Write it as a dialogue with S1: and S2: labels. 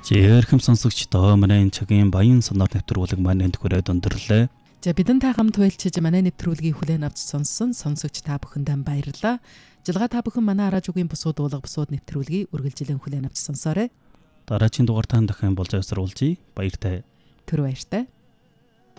S1: Жирхэм сонсогчдоо манай энэ цагийн баян сонор нэвтрүүлэг маань энд хүрээд өндөрлөө.
S2: За бидэн та хамт хуйлчиж манай нэвтрүүлгийг хүлээн авч сонссон сонсогч та бүхэндээ баярлалаа. Жилга та бүхэн манай Аражуугийн бусууд уулга бусууд нэвтрүүлгийг үргэлжлэн хүлээн авч сонсоорой.
S1: Дараагийн дугаар танд дахин болж явсруулъя. Баяртай.
S2: Түр баяртай.